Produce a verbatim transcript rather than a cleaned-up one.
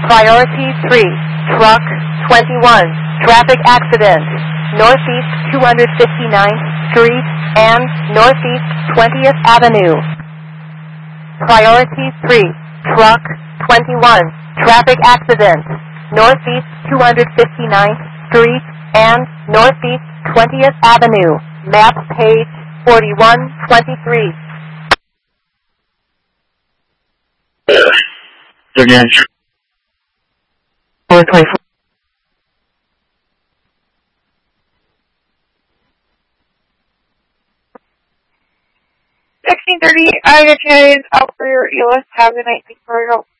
Priority three, truck twenty-one, traffic accident, northeast two hundred fifty-ninth Street and northeast twentieth Avenue. Priority three, truck twenty-one, traffic accident, northeast two hundred fifty-ninth Street and northeast twentieth Avenue. Map page forty-one twenty-three. Again. four twenty-four. sixteen thirty, I J K is out for your E L S. Have a good night. Thanks for your help.